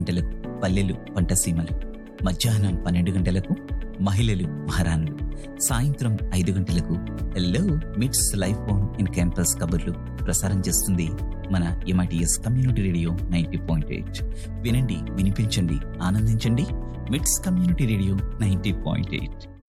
గంటలకు పల్లెలు పంటసీమలు, మధ్యాహ్నం 12 గంటలకు మహిళలు మహారాణులు, సాయంత్రం 5 గంటలకు హెల్లో మిట్స్ లైఫ్ ఆన్ ఇన్ క్యాంపస్ కబుర్లు ప్రసారం చేస్తుంది మన MITS కమ్యూనిటీ రేడియో 90.8. వినండి, వినిపించండి, ఆనందించండి. మిట్స్ కమ్యూనిటీ రేడియో 90.8.